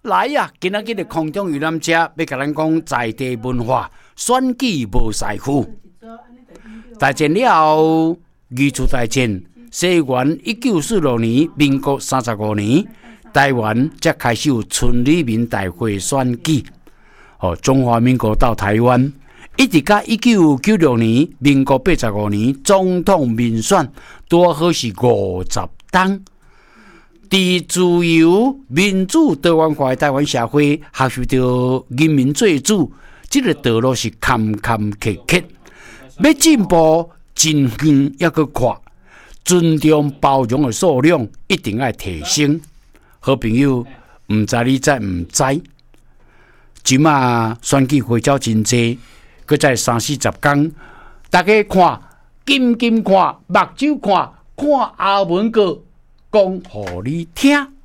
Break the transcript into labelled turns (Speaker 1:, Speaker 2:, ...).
Speaker 1: 来呀！今仔日的空中游览车要甲咱讲在地文化，选举无师傅。大战了后，二次大战，西元1946年，民国35年，台湾才开始有村里民大会选举。中华民国到台湾，一直到1996年，民国85年总统民选，多好是50党。在自由民主多元化的台湾社会，学习到人民做主，这个道路是坎坎坷坷。要进步，真远也搁快。尊重包容的数量一定要提升。好朋友，唔知你知唔知？即马选举会照真济，搁在30-40天，大家看，金看，目睭看，看阿文哥。讲互你听。